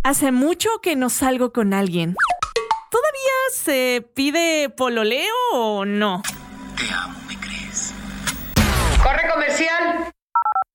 Hace mucho que no salgo con alguien. ¿Todavía se pide pololeo o no? Te amo, ¿me crees? ¡Corre comercial!